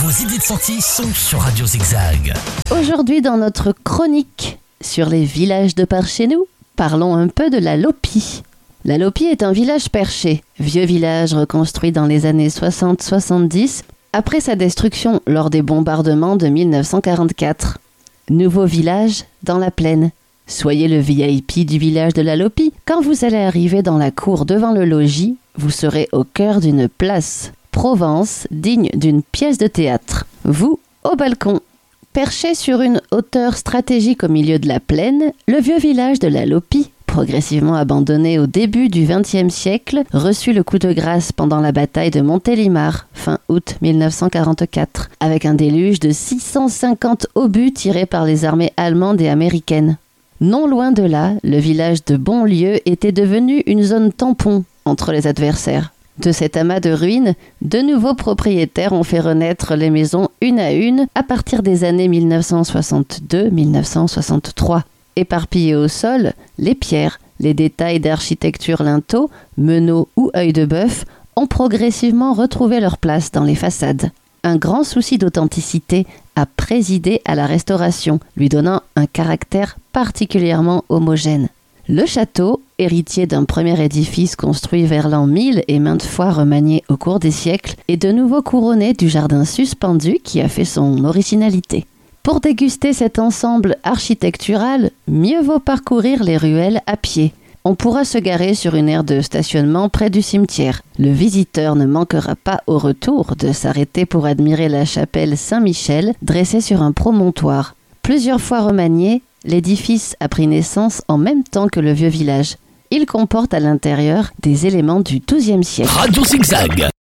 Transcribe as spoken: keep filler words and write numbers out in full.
Vos idées de sortie sont sur Radio Zigzag. Aujourd'hui, dans notre chronique sur les villages de par chez nous, parlons un peu de la Lopie. La Lopie est un village perché, vieux village reconstruit dans les années soixante soixante-dix, après sa destruction lors des bombardements de mille neuf cent quarante-quatre. Nouveau village dans la plaine. Soyez le V I P du village de la Lopie. Quand vous allez arriver dans la cour devant le logis, vous serez au cœur d'une place Provence digne d'une pièce de théâtre. Vous, au balcon. Perché sur une hauteur stratégique au milieu de la plaine, le vieux village de la Lopie, progressivement abandonné au début du vingtième siècle, reçut le coup de grâce pendant la bataille de Montélimar, fin août mille neuf cent quarante-quatre, avec un déluge de six cent cinquante obus tirés par les armées allemandes et américaines. Non loin de là, le village de Bonlieu était devenu une zone tampon entre les adversaires. De cet amas de ruines, de nouveaux propriétaires ont fait renaître les maisons une à une à partir des années mille neuf cent soixante-deux mille neuf cent soixante-trois. Éparpillées au sol, les pierres, les détails d'architecture linteau, meneaux ou œil de bœuf ont progressivement retrouvé leur place dans les façades. Un grand souci d'authenticité a présidé à la restauration, lui donnant un caractère particulièrement homogène. Le château, héritier d'un premier édifice construit vers l'an mille et maintes fois remanié au cours des siècles, est de nouveau couronné du jardin suspendu qui a fait son originalité. Pour déguster cet ensemble architectural, mieux vaut parcourir les ruelles à pied. On pourra se garer sur une aire de stationnement près du cimetière. Le visiteur ne manquera pas au retour de s'arrêter pour admirer la chapelle Saint-Michel dressée sur un promontoire. Plusieurs fois remanié, l'édifice a pris naissance en même temps que le vieux village. Il comporte à l'intérieur des éléments du douzième siècle. Radio Zigzag.